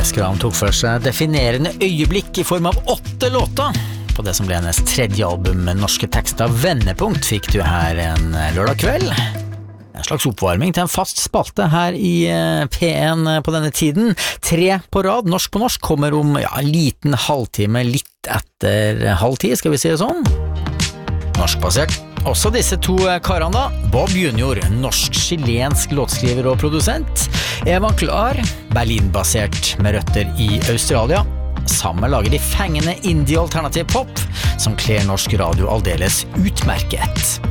Skram tok for seg definerende øyeblikk I form av 8 låter. På det som ble hennes tredje album med norske tekster Vendepunkt fikk du her en lørdag kveld. En slags oppvarming til en fast spalte her I P1 på denne tiden. 3 på rad, norsk på norsk, kommer om en liten halvtime, litt etter halv 10, skal vi si det sånn. Norskbasert. Også disse 2 karene da, Bob Junior, norsk-chilensk låtskriver og produsent, Evan Klar, Berlin-basert med røtter I Australia. Sammen lager de fengende indie-alternativ pop, som kler norsk radio aldeles utmerket.